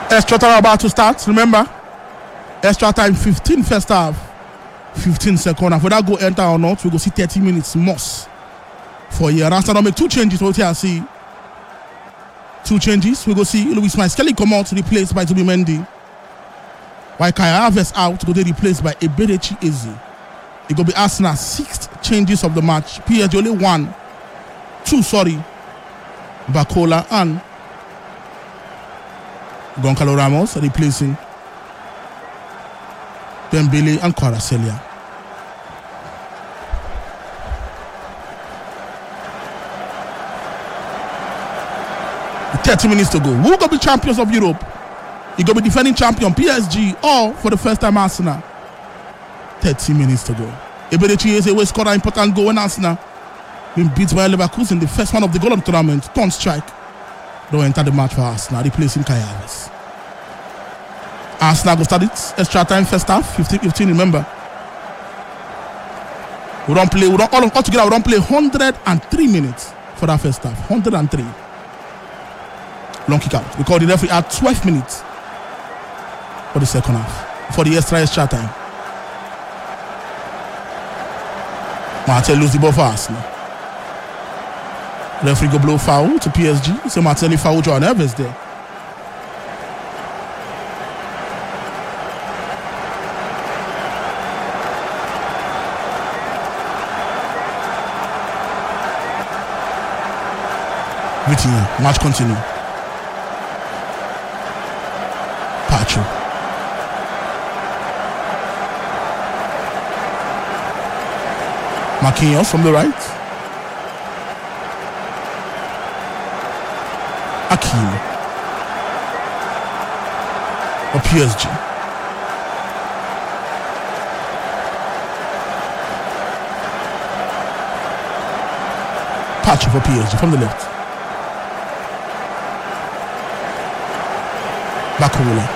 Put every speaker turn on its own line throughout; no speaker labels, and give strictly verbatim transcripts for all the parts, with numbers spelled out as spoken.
Extra time about to start. Remember, extra time fifteen first half, fifteen second half. Whether go enter or not, we go see thirty minutes most for here. Arsenal make two changes. What you see? Two changes. We go see Louis Miles Kelly come out replaced by Zubimendi. While Kai Havertz out, go be replaced by Eberechi Eze. It go be Arsenal's sixth changes of the match. P S G only one, two. Sorry, Bakola and Goncalo Ramos replacing Dembele and Kvaratskhelia. thirty minutes to go. Who gonna be champions of Europe? You gonna be defending champion P S G or for the first time Arsenal? thirty minutes to go. Eberechi Eze will score an important goal when Arsenal been beat by Leverkusen, the first one of the goal of the tournament. Thorn strike. Don't enter the match for Arsenal, replacing Kai Havertz. Arsenal go start it. Extra time first half, fifteen fifteen, remember. We don't play, we don't, all, all together, we don't play one hundred three minutes for that first half. one hundred three. Long kick out. Because the referee had twelve minutes for the second half. For the extra extra time. Martel lose the ball for Arsenal. Referee go blow foul to P S G. So Martelli foul Joao Neves there. Vitinha, match continue. Pacho. Marquinhos from the right. Akim or P S G. Pacho for P S G from the left. Bakola.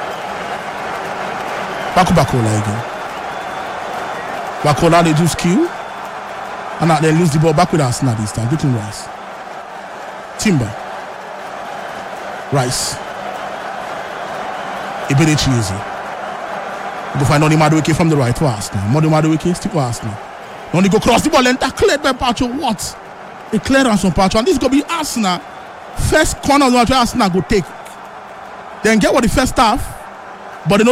Baku Bakola again. Bakola they do skill. And now they lose the ball back with Arsenal this time. Getting Rice. Timber. Rice. Eberechi Eze. Go find Noni Madueke from the right for Arsenal. Noni Madueke still for Arsenal. Noni go cross the ball and cleared by Pacho. What? A clearance on Pacho. And this is going to be Arsenal. First corner of the match Arsenal go take. Then get what the first half. But they know